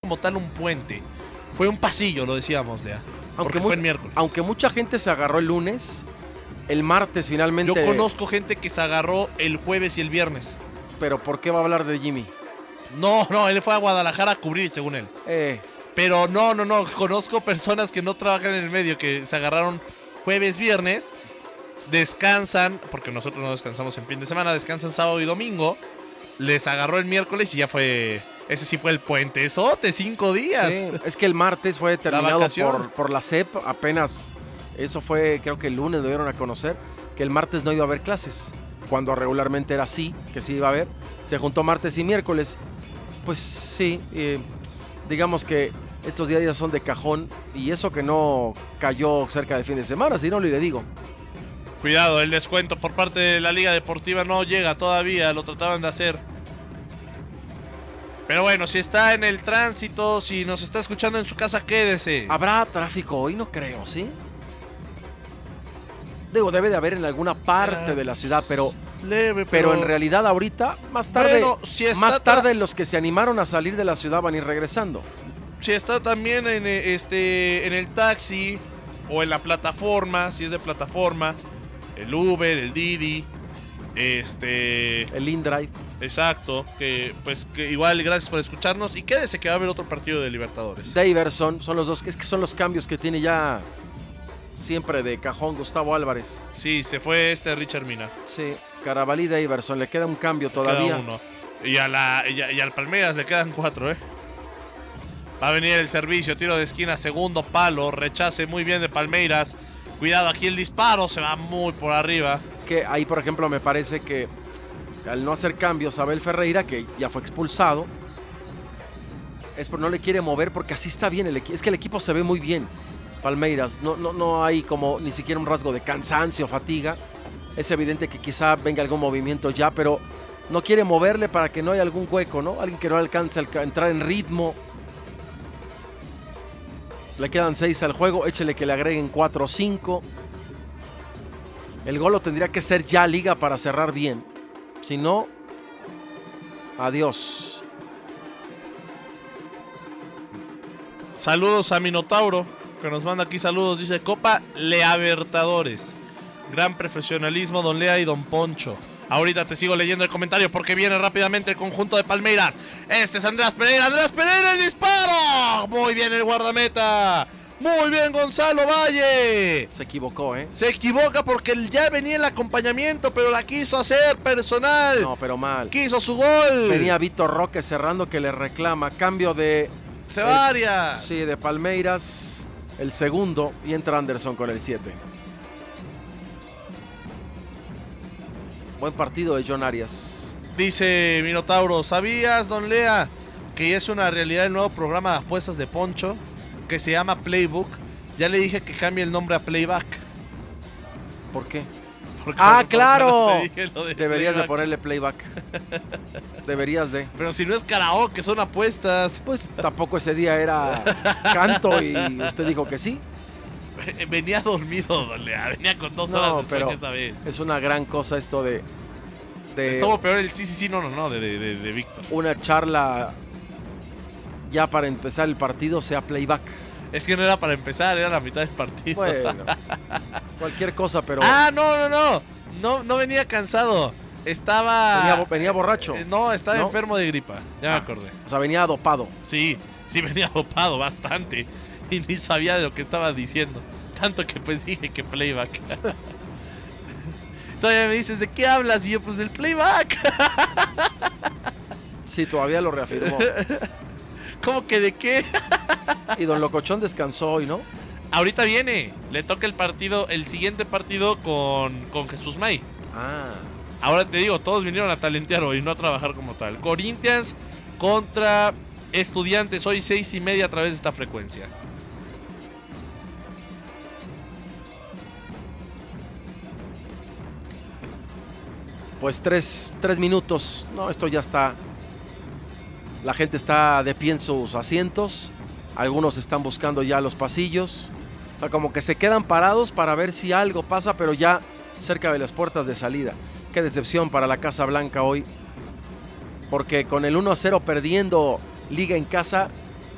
como tal un puente. Fue un pasillo, lo decíamos, Lea. Porque fue el miércoles. Aunque mucha gente se agarró el lunes, el martes finalmente... Yo conozco gente que se agarró el jueves y el viernes. Pero ¿por qué va a hablar de Jimmy? No, él fue a Guadalajara a cubrir, según él. Pero no, conozco personas que no trabajan en el medio, que se agarraron jueves, viernes, descansan, porque nosotros no descansamos en fin de semana, descansan sábado y domingo, les agarró el miércoles y ya fue... Ese sí fue el puentezote, 5 días. Sí, es que el martes fue determinado por la SEP, apenas, eso fue, creo que el lunes lo dieron a conocer, que el martes no iba a haber clases, cuando regularmente era así, que sí iba a haber. Se juntó martes y miércoles, pues sí, digamos que estos días ya son de cajón, y eso que no cayó cerca del fin de semana, si no le digo. Cuidado, el descuento por parte de la Liga Deportiva no llega todavía, lo trataban de hacer. Pero bueno, si está en el tránsito, si nos está escuchando en su casa, quédese. ¿Habrá tráfico hoy? No creo, ¿sí? Digo, debe de haber en alguna parte de la ciudad, pero... Leve, pero en realidad ahorita, más tarde, bueno, si más tarde los que se animaron a salir de la ciudad van a ir regresando. Si está también en el taxi o en la plataforma, si es de plataforma, el Uber, el Didi, el InDrive. Exacto, que igual gracias por escucharnos y quédese que va a haber otro partido de Libertadores. Daverson, son los dos, es que son los cambios que tiene ya siempre de cajón Gustavo Álvarez. Sí, se fue Richard Mina. Sí, Carabalí, Daverson, le queda un cambio todavía. Queda uno. Y al Palmeiras le quedan 4, Va a venir el servicio, tiro de esquina, segundo palo, rechace muy bien de Palmeiras. Cuidado aquí el disparo, se va muy por arriba. Es que ahí, por ejemplo, me parece que al no hacer cambios Abel Ferreira, que ya fue expulsado, no le quiere mover porque así está bien el equipo. Es que el equipo se ve muy bien, Palmeiras. No hay como ni siquiera un rasgo de cansancio, fatiga. Es evidente que quizá venga algún movimiento ya, pero no quiere moverle para que no haya algún hueco, ¿no? Alguien que no alcance a entrar en ritmo. Le quedan 6 al juego, échele que le agreguen 4 o 5. El gol lo tendría que ser ya Liga para cerrar bien. Si no, adiós. Saludos a Minotauro, que nos manda aquí saludos. Dice Copa Libertadores. Gran profesionalismo, don Lea y don Poncho. Ahorita te sigo leyendo el comentario porque viene rápidamente el conjunto de Palmeiras. Este es Andrés Pereira. ¡Andrés Pereira, el disparo! Muy bien el guardameta. Muy bien Gonzalo Valle. Se equivocó, Se equivoca porque ya venía el acompañamiento, pero la quiso hacer personal. No, pero mal. Quiso su gol. Venía Vitor Roque cerrando que le reclama. Cambio de... Ceballos. Sí, de Palmeiras. El segundo y entra Anderson con el 7. Buen partido de John Arias. Dice Minotauro, ¿sabías, don Lea, que ya es una realidad el nuevo programa de apuestas de Poncho, que se llama Playbook? Ya le dije que cambie el nombre a Playback. ¿Por qué? Porque claro. Deberías playback. De ponerle Playback. Deberías de. Pero si no es karaoke, son apuestas. Pues tampoco ese día era canto y usted dijo que sí. Venía dormido, don Lea. Venía con 2 horas de sueño esa vez. Es una gran cosa esto de estuvo peor el sí, no, de Víctor. Una charla ya para empezar el partido sea Playback. Es que no era para empezar, era la mitad del partido. Bueno, cualquier cosa, pero... No venía cansado. Venía borracho. No, estaba enfermo de gripa, ya me acordé. O sea, venía dopado. Sí, venía dopado bastante. Y ni sabía de lo que estaba diciendo. Tanto que pues dije que Playback. Todavía me dices, ¿de qué hablas? Y yo, pues del Playback. Sí, todavía lo reafirmó. ¿Cómo que de qué? Y don Locochón descansó hoy, ¿no? Ahorita viene, le toca el siguiente partido con Jesús May. Ahora te digo, todos vinieron a talentear hoy, no a trabajar como tal. Corinthians contra Estudiantes, hoy 6:30 a través de esta frecuencia. Pues 3 minutos. No, esto ya está. La gente está de pie en sus asientos. Algunos están buscando ya los pasillos. O sea, como que se quedan parados para ver si algo pasa, pero ya cerca de las puertas de salida. Qué decepción para la Casa Blanca hoy. Porque con el 1-0 perdiendo Liga en casa,